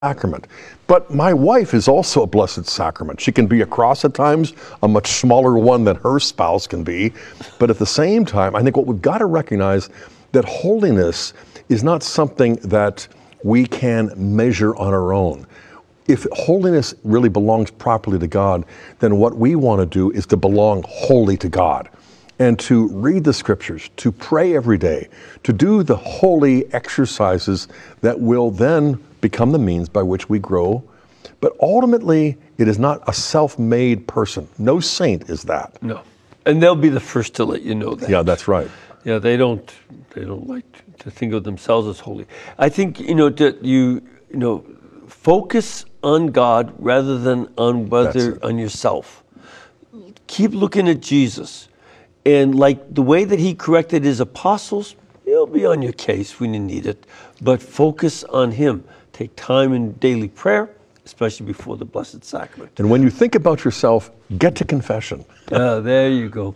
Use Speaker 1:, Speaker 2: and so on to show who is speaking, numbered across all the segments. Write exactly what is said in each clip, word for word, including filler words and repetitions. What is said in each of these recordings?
Speaker 1: sacrament. But my wife is also a blessed sacrament. She can be a cross at times, a much smaller one than her spouse can be. But at the same time, I think what we've got to recognize that holiness is not something that we can measure on our own. If holiness really belongs properly to God, then what we want to do is to belong wholly to God and to read the scriptures, to pray every day, to do the holy exercises that will then become the means by which we grow. But ultimately, it is not a self-made person. No saint is that.
Speaker 2: No. And they'll be the first to let you know that.
Speaker 1: Yeah, that's right.
Speaker 2: Yeah, they don't they don't like to, to think of themselves as holy. I think, you know, that you, you know, focus on God rather than on whether on yourself. Keep looking at Jesus. And like the way that he corrected his apostles, he'll be on your case when you need it. But focus on him. Take time in daily prayer, especially before the Blessed Sacrament.
Speaker 1: And when you think about yourself, get to confession.
Speaker 2: uh, there you go.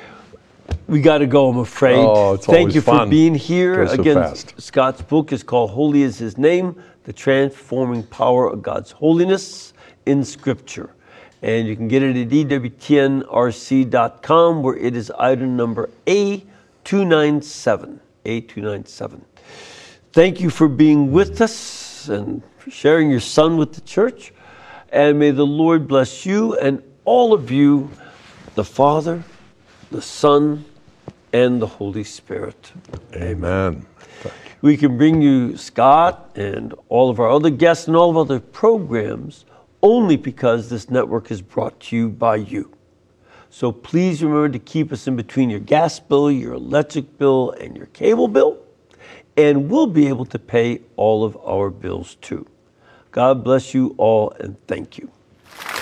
Speaker 2: We got to go, I'm afraid.
Speaker 1: Oh, it's
Speaker 2: Thank
Speaker 1: always
Speaker 2: you
Speaker 1: fun.
Speaker 2: for being here.
Speaker 1: Goes so
Speaker 2: Again,
Speaker 1: fast.
Speaker 2: Scott's book is called Holy is His Name, The Transforming Power of God's Holiness in Scripture. And you can get it at E W T N R C dot com, where it is item number A two ninety-seven. A two ninety-seven. Thank you for being with us and for sharing your son with the church. And may the Lord bless you and all of you, the Father, the Son, and the Holy Spirit.
Speaker 1: Amen.
Speaker 2: We can bring you Scott and all of our other guests and all of our other programs only because this network is brought to you by you. So please remember to keep us in between your gas bill, your electric bill, and your cable bill, and we'll be able to pay all of our bills too. God bless you all and thank you.